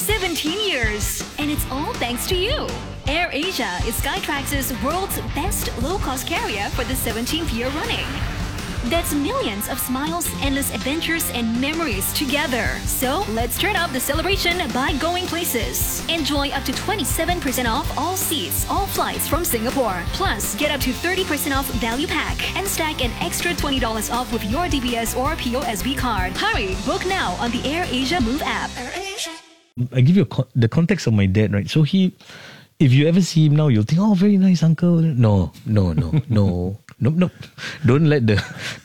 17 years. And it's all thanks to you. AirAsia is Skytrax' world's best low-cost carrier for the 17th year running. That's millions of smiles, endless adventures, and memories together. So let's turn up the celebration by going places. Enjoy up to 27% off all seats, all flights from Singapore. Plus, get up to 30% off value pack and stack an extra $20 off with your DBS or POSB card. Hurry, book now on the AirAsia Move app. I give you the context of my dad, right? So if you ever see him now, you'll think, oh, very nice uncle. No. Nope. Don't let that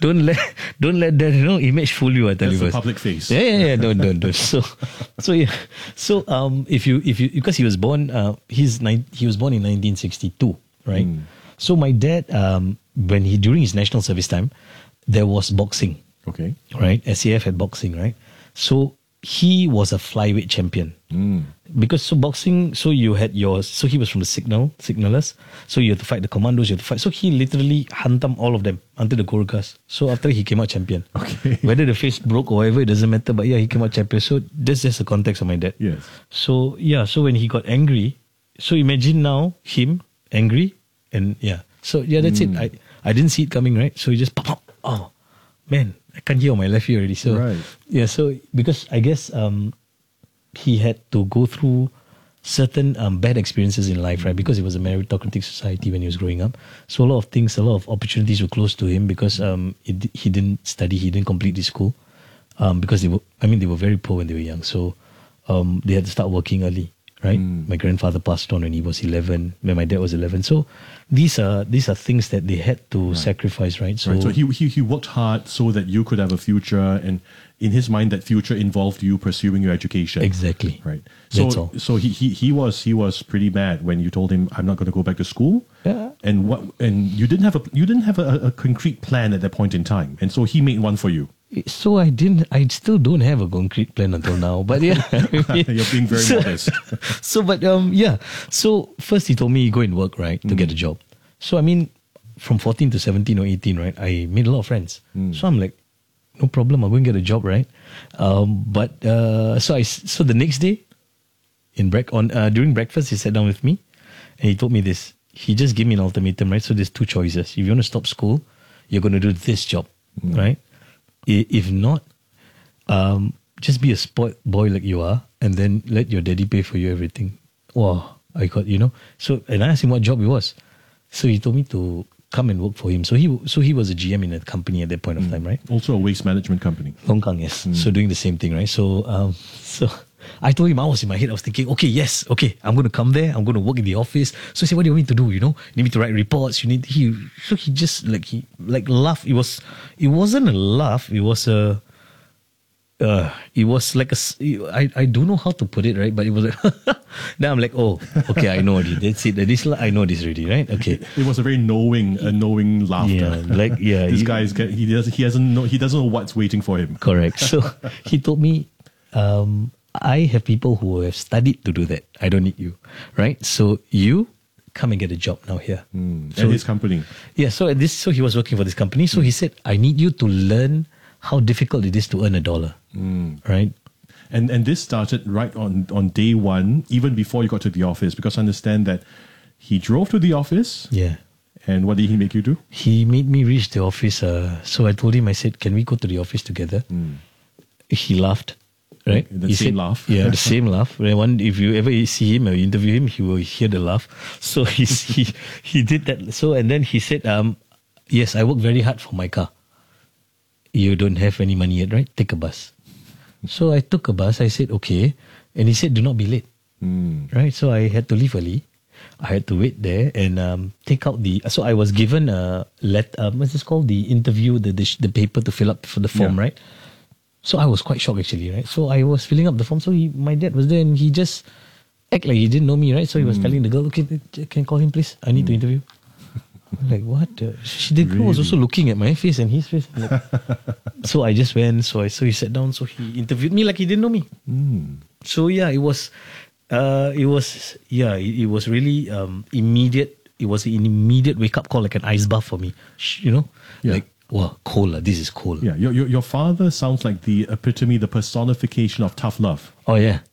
image fool you. I tell That's you a first. public face. Yeah. Don't. So yeah. So if you because he was born he was born in 1962, right? So my dad during his national service time, there was boxing. Okay. Right. SAF had boxing, right? So he was a flyweight champion. Because boxing, he was from the signalers. So you had to fight the commandos, you had to fight. So he literally hantam all of them until the Gorgas. So after he came out champion. Okay. Whether the face broke or whatever, it doesn't matter. But yeah, he came out champion. So that's just the context of my dad. Yes. So yeah, so when he got angry, so imagine now him angry and yeah. So yeah, that's it. I didn't see it coming, right? So he just pop. Oh man, I can't hear on my left ear already. So right. Yeah, so because I guess he had to go through certain bad experiences in life, right? Because it was a meritocratic society when he was growing up. So a lot of opportunities were closed to him because he didn't study, he didn't complete his school. Because they were very poor when they were young. So they had to start working early, right? My grandfather passed on when he was 11, when my dad was 11. So these are things that they had to sacrifice, right? So he worked hard so that you could have a future, and in his mind, that future involved you pursuing your education. Exactly. Right. That's all. So he was pretty mad when you told him, I'm not going to go back to school. Yeah. And you didn't have a concrete plan at that point in time, and so he made one for you. So I still don't have a concrete plan until now, but yeah. You're being very modest. So first he told me go and work, right, to get a job. So from 14 to 17 or 18, right, I made a lot of friends. So I'm like, no problem, I'll go and get a job, right? So the next day, during breakfast, he sat down with me and he told me this. He just gave me an ultimatum, right? So there's two choices. If you want to stop school, you're going to do this job, right? If not, just be a spoiled boy like you are, and then let your daddy pay for you everything. Wow, I got, So, and I asked him what job it was. So he told me to come and work for him. So he was a GM in a company at that point of time, right? Also a waste management company. Longkang, yes. So doing the same thing, right? So I told him, I was in my head, I was thinking, okay, I'm going to come there, I'm going to work in the office. So he said, what do you want me to do? You need me to write reports. So he just laughed. It wasn't a laugh. It was like I don't know how to put it, right? But it was like, now I'm like, oh, okay, I know already. That's it. I know this already, right? Okay. It was a very knowing laughter. Yeah, this guy he doesn't know what's waiting for him. Correct. So he told me, I have people who have studied to do that. I don't need you, right? So you come and get a job now here. At his company. Yeah. So he was working for this company. So he said, I need you to learn how difficult it is to earn $1, right? And this started right on day one, even before you got to the office, because I understand that he drove to the office. Yeah. And what did he make you do? He made me reach the office. So I told him, I said, can we go to the office together? He laughed, right? The same laugh. Yeah, the same laugh. If you ever see him or interview him, he will hear the laugh. So he did that. So, and then he said, yes, I work very hard for my car. You don't have any money yet, right? Take a bus. So I took a bus. I said, okay. And he said, do not be late. Right? So I had to leave early. I had to wait there and take out so I was given a what's this called? The interview, the paper to fill up for the form, right? So I was quite shocked actually, right? So I was filling up the form. So my dad was there and he just acted like he didn't know me, right? So he was telling the girl, okay, can you call him please? I need to interview. I'm like, what? The girl was also looking at my face and his face. Like, so I just went. So he sat down. So he interviewed me like he didn't know me. So yeah, it was really immediate. It was an immediate wake up call, like an ice bath for me. Like, wow, cold. This is cold. Yeah, your father sounds like the epitome, the personification of tough love. Oh yeah.